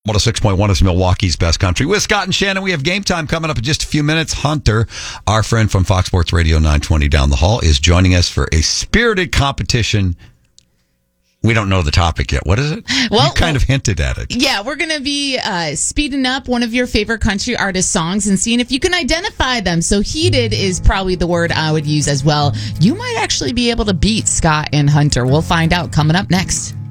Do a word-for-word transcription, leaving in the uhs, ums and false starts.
one oh six point one is Milwaukee's best country. With Scott and Shannon, we have game time coming up in just a few minutes. Hunter, our friend from Fox Sports Radio nine twenty down the hall, is joining us for a spirited competition. We don't know the topic yet. What is it? Well, you kind of hinted at it. Yeah, we're going to be uh, speeding up one of your favorite country artist songs and seeing if you can identify them. So heated is probably the word I would use as well. You might actually be able to beat Scott and Hunter. We'll find out coming up next.